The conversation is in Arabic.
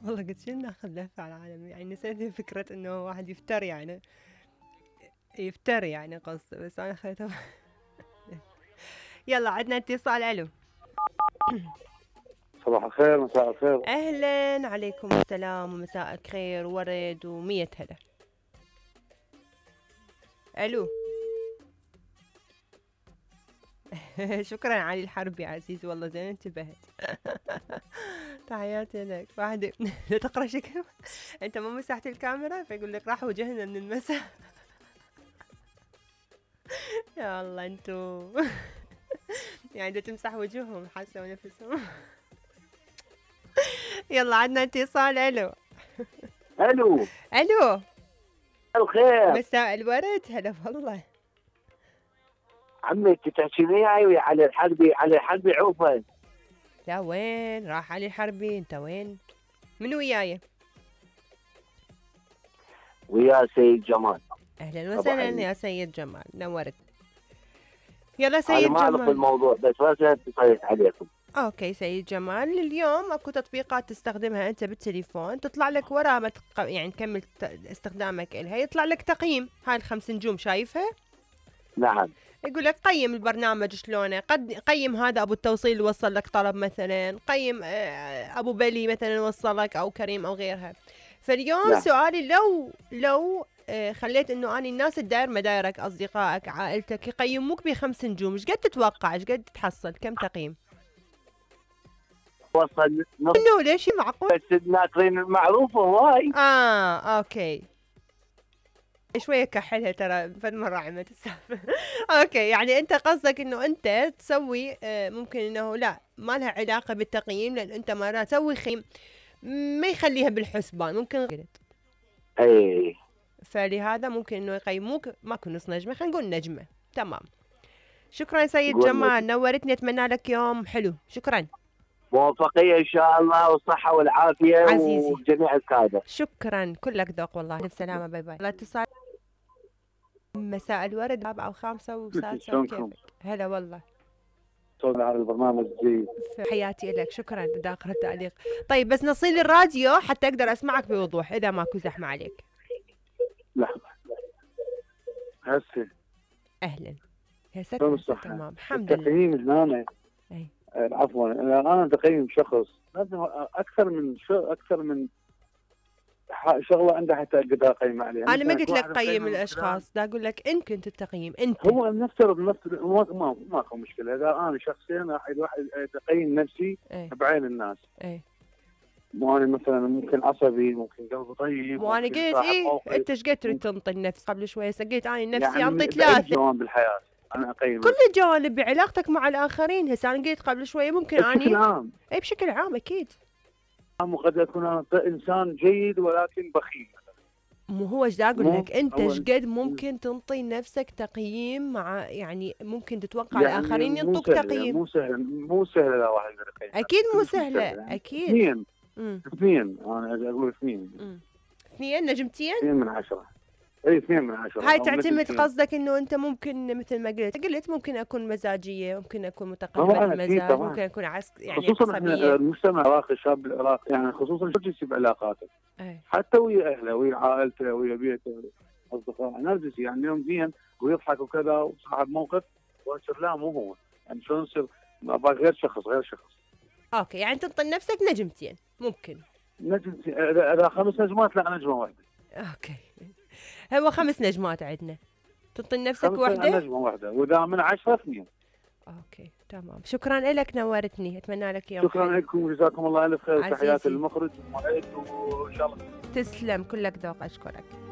والله قلت شنو ناخذ لفة على العالم، يعني نسيت فكرة انه واحد يفتر، يعني يفتر يعني قصده، بس انا خذيتها. يلا عندنا اتصال. الو. صباح الخير، مساء الخير. اهلا، عليكم السلام ومساء خير، ورد ومية هلا. الو. شكرا علي الحربي عزيزي، والله زين انتبهت. تحياتي لك. واحد لا تقرا شكل انت ما مسحت الكاميرا فيقول لك راح وجهنا من المساء. يا الله انتو. يعني بدها تمسح وجوههم حاسه نفسهم. يلا عندنا اتصال. الو. الو. الو. الخير. مساء الورد، هلا والله. عمي انت تحكي وياي ويا علي الحربي، علي الحربي عوفا. لا وين راح علي الحربي؟ انت وين؟ من وياي؟ ويا سيد جمال. اهلا وسهلا يا سيد جمال، نورت. يلا انا سيد ما اعرف جمال. الموضوع بس بس اتصلت عليكم. اوكي سيد جمال، اليوم اكو تطبيقات تستخدمها انت بالتليفون، تطلع لك ورا ما يعني تكمل استخدامك الها، يطلع لك تقييم. هاي ال5 نجوم شايفها؟ نعم. يقول لك قيم البرنامج شلونه، قيم هذا ابو التوصيل اللي وصل لك طلب مثلا، قيم ابو بلي مثلا وصلك، او كريم او غيرها. فاليوم نعم. سؤالي، لو خليت انه اني الناس الداير مدايرك، اصدقائك، عائلتك، يقيموك ب5 نجوم، ايش قد تتوقع، ايش قد تحصل، كم تقييم؟ وصل نص. انه ليش معقول؟ بس الناطرين المعروفه هواي. اوكي. شوية كحلها ترى، فد مرة عملت السالفة. اوكي، يعني انت قصدك انه انت تسوي ممكن انه لا ما لها علاقة بالتقييم، لان انت مرات تسوي خيم ما يخليها بالحسبان، ممكن غلط. اي. فلهذا ممكن انه يقيموك ماكو نص نجمة، خلينا نقول نجمة. تمام. شكرا سيد قول جمال، نورتني، اتمنى لك يوم حلو. شكرا. موفقيه ان شاء الله والصحه والعافيه عزيزي وجميع الكادر. شكرا، كلك ذوق والله. الف سلامة، باي باي. لا اتصال. مساء الورد، رابعة وخامسة وسادسة شلونكم؟ وكيفك؟ هلا والله. صوت على البرنامج جيد. حياتي لك، شكرا داخل التعليق. طيب بس نصيلي الراديو حتى اقدر اسمعك بوضوح اذا ماكو زحمه عليك. لحظه هسه. اهلا. شلون هسه الصحه؟ تمام الحمد لله. التقييم هنا. اي. عفوا انا تقييم شخص لازم اكثر من شغله عنده حتى اقدر اقيم عليها. انا ما قلت لك واحد قيم يقيم الاشخاص، دا اقول لك انت كنت التقييم انت. هو نفترض ماكو مشكله اذا انا شخصيا واحد اقيم نفسي اي. بعين الناس. اي. مو انا مثلا ممكن عصبي، ممكن قلبي طيب، وانا ممكن قلت صاحب ايه موقف. انت ايش قد تريد تنطي النفس؟ قبل شويه سقيت انا نفسي يعني انطي باي 3. جوانب بالحياه انا اقيم كل الجوانب بعلاقتك مع الاخرين. هسه انا قلت قبل شويه ممكن بشكل اني عام. اي بشكل عام اكيد. قد اكون انا انسان جيد ولكن بخيل. مو هو ايش دا اقول لك، انت هو ايش قد ممكن تنطي نفسك تقييم، مع يعني ممكن تتوقع يعني الاخرين مو ينطوك سهله تقييم؟ مو سهله لا واحد يقدر يقيم. اكيد مو كلش سهله يعني. اكيد. اثنين انا اقول اثنين. 2 نجمتين. 2 من 10. اي 2 من 10. هاي تعتمد قصدك انه انت ممكن مثل ما قلت ممكن اكون مزاجيه، ممكن اكون متقبل المزاج، ممكن اكون يعني خصوصا احنا عصبيه. المجتمع العراقي، الشاب العراقي يعني خصوصا شو يصير بعلاقاته. حتى ويا اهله ويا عائلته ويا بيته اصدقائه نرجسي، يعني اليوم زين ويضحك وكذا وصاحب موقف ويصير لا مو هو. يعني شلون يصير غير شخص غير شخص. اوكي، يعني تنطي لنفسك نجمتين ممكن. نجمتين اذا 5 نجمات لا نجمه واحده. اوكي. هو 5 نجمات عندنا، تنطي لنفسك 5 وحده. نجمه واحده، واذا من 10 2. اوكي تمام، شكرا لك، نورتني، اتمنى لك يوم شكرا حلو. لكم وجزاكم الله الف خير. عزيزي. تحياتي للمخرج وان شاء الله. تسلم، كلك ذوق، اشكرك.